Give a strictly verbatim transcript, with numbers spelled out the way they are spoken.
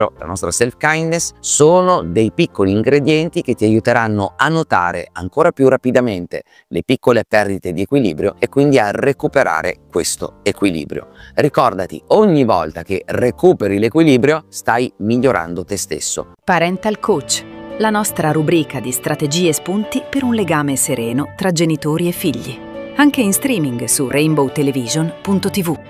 la nostra self-kindness, sono dei piccoli ingredienti che ti aiuteranno a notare ancora più rapidamente le piccole perdite di equilibrio e quindi a recuperare questo equilibrio. Ricordati, ogni volta che recuperi l'equilibrio stai migliorando te stesso. Parental Coach, la nostra rubrica di strategie e spunti per un legame sereno tra genitori e figli. Anche in streaming su rainbow television punto tv.